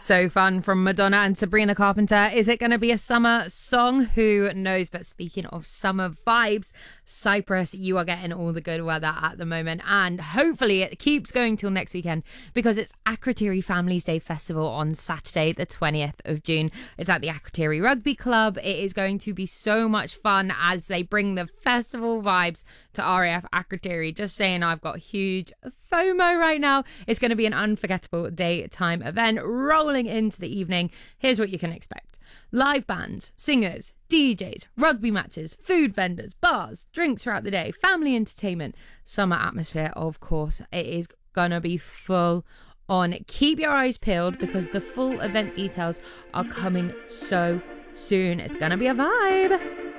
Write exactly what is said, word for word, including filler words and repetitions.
So fun from Madonna and Sabrina Carpenter. Is it going to be a summer song? Who knows? But speaking of summer vibes, Cyprus, you are getting all the good weather at the moment. And hopefully it keeps going till next weekend because it's Akrotiri Families Day Festival on Saturday, the twentieth of June. It's at the Akrotiri Rugby Club. It is going to be so much fun as they bring the festival vibes to R A F Akrotiri. Just saying, I've got huge FOMO right now. It's going to be an unforgettable daytime event rolling into the evening. Here's what you can expect. Live bands, singers, D Js, rugby matches, food vendors, bars, drinks throughout the day, family entertainment, summer atmosphere, of course. It is going to be full on. Keep your eyes peeled because the full event details are coming so soon. It's going to be a vibe.